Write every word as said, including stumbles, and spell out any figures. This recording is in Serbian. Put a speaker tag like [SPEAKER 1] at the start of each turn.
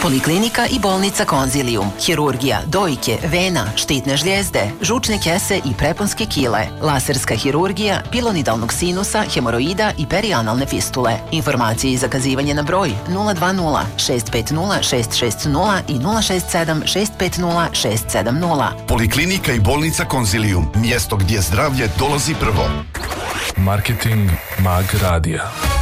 [SPEAKER 1] Poliklinika i bolnica Konzilium. Hirurgija, dojke, vena, štitne žlijezde, žučne kese i preponske kile. Laserska hirurgija, pilonidalnog sinusa, hemoroida i perianalne fistule. Informacije i zakazivanje na broj nula dva nula šest pet nula šest šest nula i nula šest sedam šest pet nula šest sedam nula.
[SPEAKER 2] Poliklinika i bolnica Konzilium. Mjesto gdje zdravlje dolazi prvo.
[SPEAKER 3] Marketing Mag Radija.